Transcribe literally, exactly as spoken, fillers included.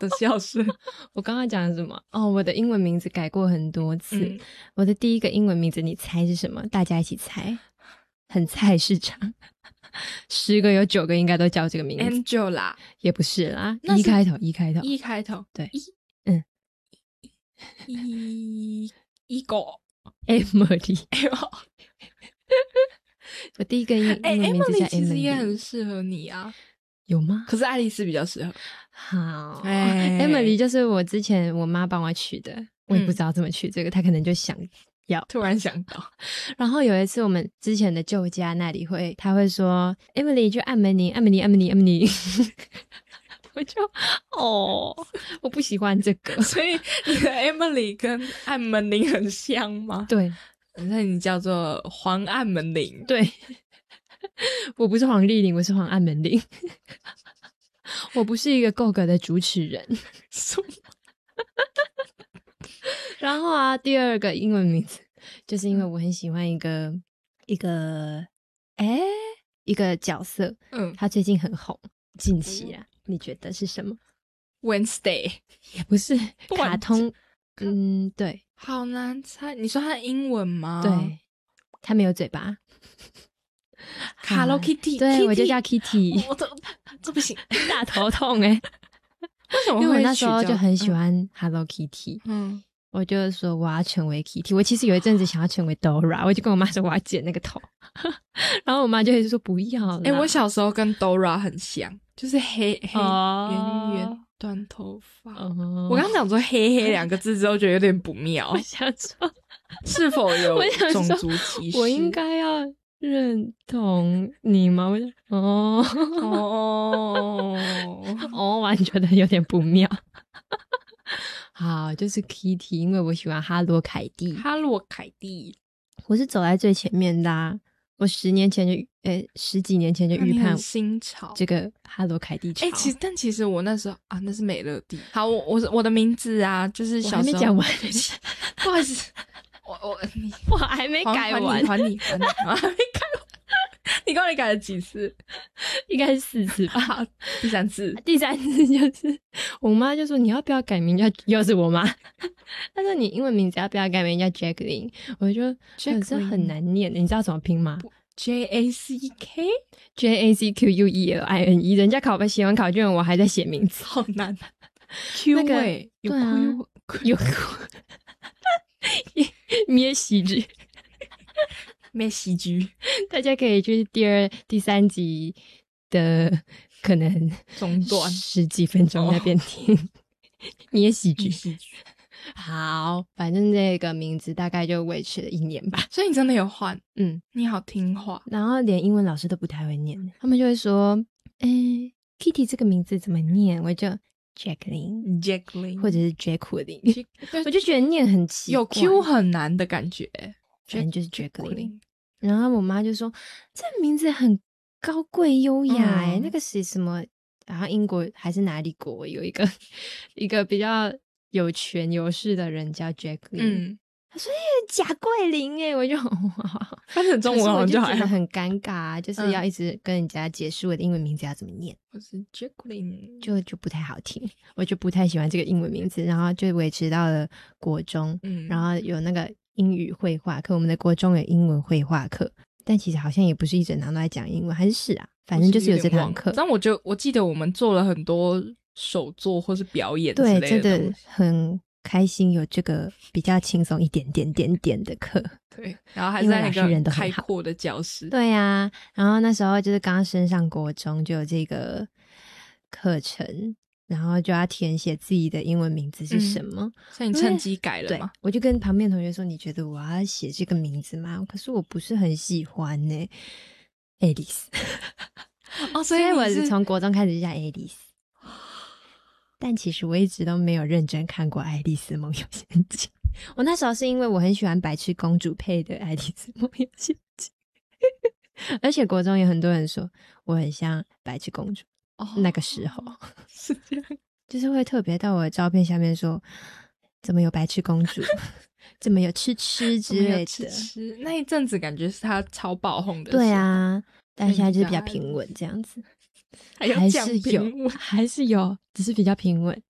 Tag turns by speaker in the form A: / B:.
A: 的笑声。
B: 我刚刚讲的什么？哦，我的英文名字改过很多次、嗯、我的第一个英文名字你猜是什么？大家一起猜，很菜市场。十个有九个应该都叫这个名字。
A: Angela
B: 也不是啦，一开头一开头
A: 一开头
B: 对
A: 一
B: 嗯
A: 一一个
B: Emily 我第一个英文名字叫 Emily、欸、
A: 其实也很适合你啊。
B: 有吗？
A: 可是爱丽丝比较适合。
B: 好、
A: 欸、
B: Emily 就是我之前我妈帮我取的，我也不知道怎么取这个、嗯、她可能就想要
A: 突然想到。
B: 然后有一次我们之前的旧家那里会他会说 Emily 就按门铃按门铃按门铃按门铃我就哦我不喜欢这个。
A: 所以你的 Emily 跟按门铃很像吗？
B: 对，
A: 那你叫做黄按门铃。
B: 对，我不是黄丽玲，我是黄按门铃我不是一个够格的主持人然后啊第二个英文名字就是因为我很喜欢一个一个诶一个角色，嗯，他最近很红，近期啊、嗯、你觉得是什么？
A: Wednesday
B: 也不是卡通。嗯，对，
A: 好难猜。你说他的英文吗？
B: 对，他没有嘴巴。
A: Hello Kitty，
B: 对
A: Kitty，
B: 我就叫 Kitty。
A: 我都这不行
B: 大头痛欸
A: 为什么会？
B: 因为我那时候就很喜欢 Hello Kitty。
A: 嗯，
B: 我就说我要成为 Kitty。 我其实有一阵子想要成为 Dora， 我就跟我妈说我要剪那个头然后我妈就会说不要啦。
A: 欸，我小时候跟 Dora 很像，就是黑黑
B: 哦
A: 圆圆短头发、
B: 哦、
A: 我刚刚讲说黑黑两个字之后觉得有点不妙
B: 我想说
A: 是否有种族歧视？
B: 我应该要认同你吗？我就哦
A: 哦
B: 哦，我觉得有点不妙好，就是 Kitty， 因为我喜欢哈罗凯蒂。
A: 哈罗凯蒂，
B: 我是走在最前面的啊。我十年前就呃十几年前就预判
A: 新潮
B: 这个哈罗凯蒂潮。
A: 哎、欸，其实但其实我那时候啊，那是美乐蒂。好，我我我的名字啊，就是小时候
B: 我还没讲完，
A: 不好意思，我我你
B: 我还没改完，
A: 还你还你，我还没改完。你到底改了几次？
B: 应该是四次吧。
A: 好，第三次，
B: 第三次就是我妈就说你要不要改名叫，又是我妈，她说你英文名字要不要改名叫 Jacqueline？ 我就说这很难念，你知道怎么拼吗？
A: J A C K
B: J A C Q U E L I N E， 人家考写完考卷我还在写名字，
A: 好难。Q
B: 那个
A: 欸有 Q、
B: 啊、有 Q 咩喜剧
A: 咩喜剧，
B: 大家可以去第二第三集的可能
A: 中段
B: 十几分钟那边听咩喜剧。
A: 喜剧
B: 好，反正这个名字大概就维持了一年吧。
A: 所以你真的有换？
B: 嗯，
A: 你好听话。
B: 然后连英文老师都不太会念，他们就会说诶 Kitty 这个名字怎么念？我就 Jacqueline
A: Jacqueline
B: 或者是 Jacqueline 我就觉得念很奇怪，
A: 有 Q 很难的感觉，
B: 反正就是 Jacqueline。 然后我妈就说这名字很高贵优雅诶、嗯、那个是什么，然后英国还是哪里国有一个一个比较有权有势的人叫 Jacqueline， 嗯，他说贾桂林诶，我就
A: 翻成中文好像就还
B: 觉得很尴尬、啊、就是要一直跟人家解释我的英文名字要怎么念，
A: 我是 Jacqueline
B: 就就不太好听，我就不太喜欢这个英文名字。然后就维持到了国中、嗯、然后有那个英语绘画课，我们的国中有英文绘画课，但其实好像也不是一整堂都在讲英文，还是是啊，反正就是有这堂课。
A: 但我就我记得我们做了很多手作或是表演之类的，
B: 对，真的很开心有这个比较轻松一点点点点的课。
A: 对，然后还在那个开阔的教室。
B: 对啊，然后那时候就是刚升上国中就有这个课程，然后就要填写自己的英文名字是什么、嗯、
A: 所以你趁机改了吗？
B: 对，我就跟旁边同学说你觉得我要写这个名字吗？可是我不是很喜欢呢、欸、Alice
A: 哦，所以
B: 我是从国中开始叫 Alice， 但其实我一直都没有认真看过《爱丽丝梦游仙境》。我那时候是因为我很喜欢白痴公主配的《爱丽丝梦游仙境》而且国中有很多人说我很像白痴公主、哦、那个时候
A: 是这样，
B: 就是会特别到我的照片下面说怎么有白痴公主怎么有吃吃之类的
A: 吃吃，那一阵子感觉是他超爆红的。
B: 对啊，但现在就是比较平稳这样子，
A: 还有
B: 还是有还是有只是比较平稳。